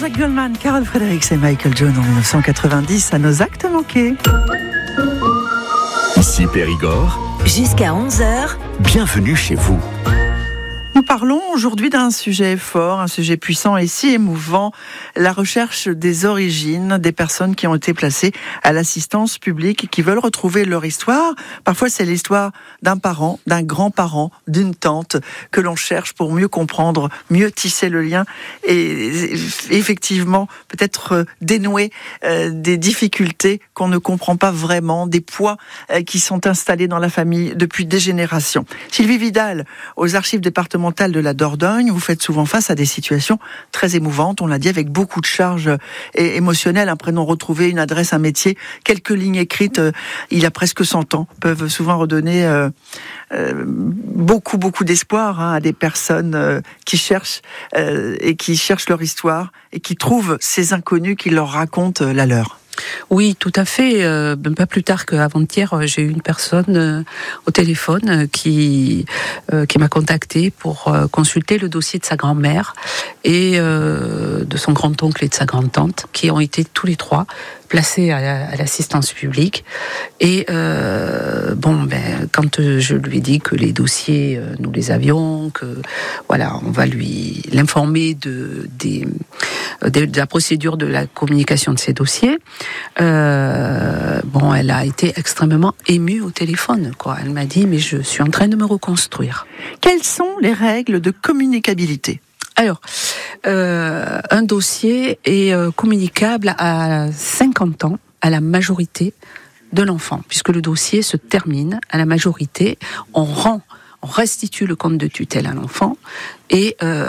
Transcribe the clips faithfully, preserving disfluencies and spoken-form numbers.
Jean-Jacques Goldman, Carol Fredericks et Michael John en dix-neuf cent quatre-vingt-dix à nos actes manqués. Ici Périgord. Jusqu'à onze heures. Bienvenue chez vous. Nous parlons aujourd'hui d'un sujet fort, un sujet puissant et si émouvant, la recherche des origines des personnes qui ont été placées à l'assistance publique et qui veulent retrouver leur histoire. Parfois, c'est l'histoire d'un parent, d'un grand-parent, d'une tante que l'on cherche pour mieux comprendre, mieux tisser le lien et effectivement peut-être dénouer euh, des difficultés qu'on ne comprend pas vraiment, des poids euh, qui sont installés dans la famille depuis des générations. Sylvie Vidal, aux archives départementales de la Dordogne, vous faites souvent face à des situations très émouvantes, on l'a dit, avec beaucoup de charges émotionnelles, un prénom retrouvé, une adresse, un métier, quelques lignes écrites euh, il y a presque cent ans, peuvent souvent redonner euh, euh, beaucoup, beaucoup d'espoir hein, à des personnes euh, qui cherchent euh, et qui cherchent leur histoire et qui trouvent ces inconnus qui leur racontent euh, la leur. Oui, tout à fait. Euh, pas plus tard qu'avant-hier, j'ai eu une personne euh, au téléphone euh, qui euh, qui m'a contacté pour euh, consulter le dossier de sa grand-mère et euh, de son grand-oncle et de sa grand-tante, qui ont été tous les trois placés à, la, à l'assistance publique. Et euh, bon, ben quand je lui ai dit que les dossiers euh, nous les avions, que voilà, on va lui l'informer de des de, de la procédure de la communication de ces dossiers. Euh, bon, elle a été extrêmement émue au téléphone, quoi. Elle m'a dit, mais je suis en train de me reconstruire. Quelles sont les règles de communicabilité ? Alors, euh, un dossier est euh, communicable à cinquante ans, à la majorité de l'enfant, puisque le dossier se termine à la majorité. On rend, on restitue le compte de tutelle à l'enfant et, euh,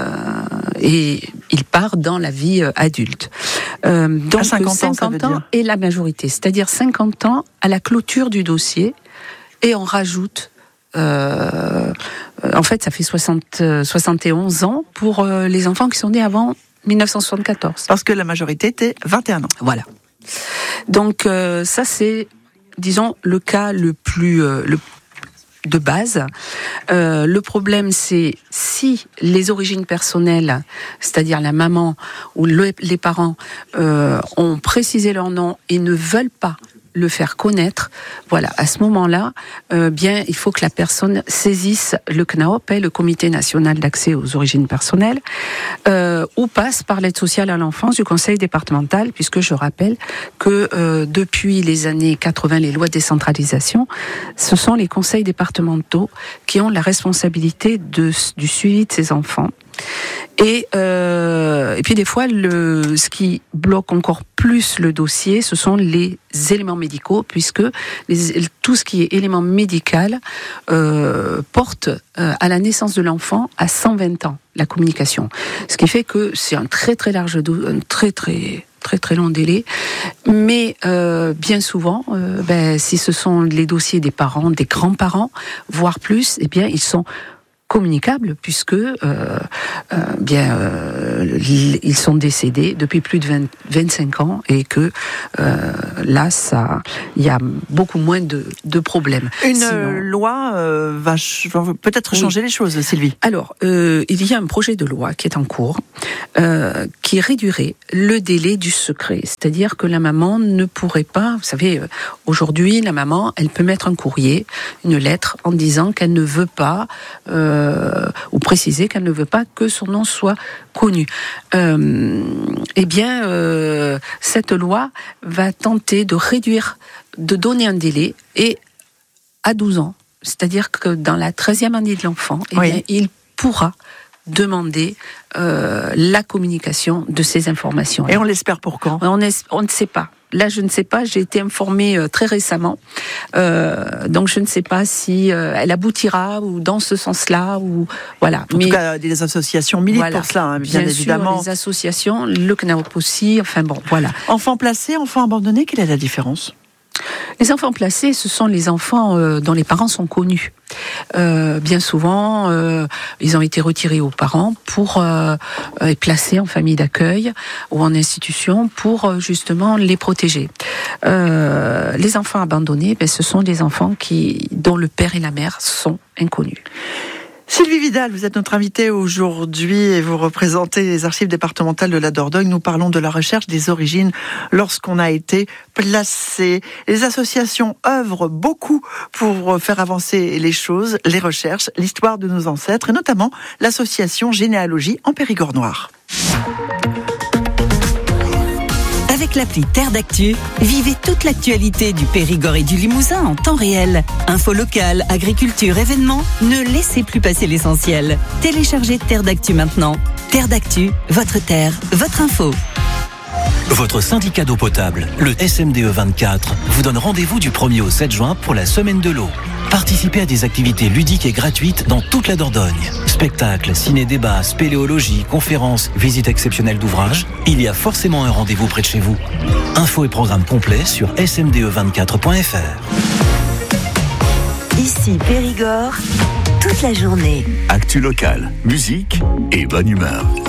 et il part dans la vie euh, adulte. Euh, donc, à cinquante ans, cinquante ça veut ans dire est la majorité, c'est-à-dire cinquante ans à la clôture du dossier, et on rajoute. Euh, en fait, ça fait soixante, soixante et onze ans pour euh, les enfants qui sont nés avant dix-neuf cent soixante-quatorze. Parce que la majorité était vingt et un ans. Voilà. Donc euh, ça, c'est, disons, le cas le plus euh, le, de base. Euh, le problème, c'est si les origines personnelles, c'est-à-dire la maman ou le, les parents, euh, ont précisé leur nom et ne veulent pas le faire connaître, voilà, à ce moment-là, euh, bien, il faut que la personne saisisse le C N A O P, le Comité national d'accès aux origines personnelles, euh, ou passe par l'aide sociale à l'enfance du conseil départemental, puisque je rappelle que euh, depuis les années quatre-vingts, les lois de décentralisation, ce sont les conseils départementaux qui ont la responsabilité de, du suivi de ces enfants. Et, euh, et puis des fois, le, ce qui bloque encore plus le dossier, ce sont les éléments médicaux, puisque les, tout ce qui est élément médical euh, porte euh, à la naissance de l'enfant à cent vingt ans, la communication. Ce qui fait que c'est un très très large, un très très très très long délai, mais euh, bien souvent, euh, ben, si ce sont les dossiers des parents, des grands-parents, voire plus, eh bien ils sont communicables puisque euh, euh, bien euh, ils sont décédés depuis plus de vingt, vingt-cinq ans et que euh, là ça il y a beaucoup moins de, de problèmes. Une Sinon, loi euh, va ch- peut-être changer oui. les choses, Sylvie. Alors euh, il y a un projet de loi qui est en cours euh, qui réduirait le délai du secret, c'est-à-dire que la maman ne pourrait pas, vous savez, euh, aujourd'hui la maman elle peut mettre un courrier, une lettre en disant qu'elle ne veut pas euh, Euh, ou préciser qu'elle ne veut pas que son nom soit connu. Euh, eh bien, euh, cette loi va tenter de réduire, de donner un délai, et à douze ans, c'est-à-dire que dans la treizième année de l'enfant, eh oui. bien, il pourra demander euh, la communication de ces informations. Et on l'espère pour quand ? On, est, on ne sait pas. Là, je ne sais pas, j'ai été informée euh, très récemment, euh, donc je ne sais pas si euh, elle aboutira ou dans ce sens-là, ou voilà. En Mais, tout cas, des associations militent voilà, pour cela, hein, bien, bien évidemment. Sûr, les associations, le C N A O P aussi, enfin bon, voilà. Enfants placés, enfants abandonnés, quelle est la différence ? Les enfants placés, ce sont les enfants euh, dont les parents sont connus. Euh, bien souvent, euh, ils ont été retirés aux parents pour euh, être placés en famille d'accueil ou en institution pour euh, justement les protéger. Euh, les enfants abandonnés, ben, ce sont des enfants qui, dont le père et la mère sont inconnus. Sylvie Vidal, vous êtes notre invitée aujourd'hui et vous représentez les archives départementales de la Dordogne. Nous parlons de la recherche des origines lorsqu'on a été placé. Les associations œuvrent beaucoup pour faire avancer les choses, les recherches, l'histoire de nos ancêtres et notamment l'association Généalogie en Périgord noir. Avec l'appli Terre d'Actu, vivez toute l'actualité du Périgord et du Limousin en temps réel. Infos locales, agriculture, événements, ne laissez plus passer l'essentiel. Téléchargez Terre d'Actu maintenant. Terre d'Actu, votre terre, votre info. Votre syndicat d'eau potable, le S M D E vingt-quatre, vous donne rendez-vous du premier au sept juin pour la semaine de l'eau. Participez à des activités ludiques et gratuites dans toute la Dordogne. Spectacles, ciné-débats, spéléologie, conférences, visites exceptionnelles d'ouvrages. Il y a forcément un rendez-vous près de chez vous. Infos et programmes complets sur s m d e vingt-quatre point f r. Ici Périgord, toute la journée. Actu locale, musique et bonne humeur.